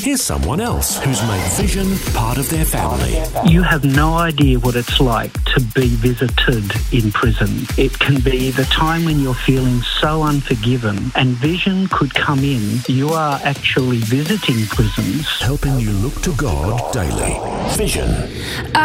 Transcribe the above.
Here's someone else who's made Vision part of their family. You have no idea what it's like to be visited in prison. It can be the time when you're feeling so unforgiven and Vision could come in. You are actually visiting prisons. Helping you look to God daily. Vision.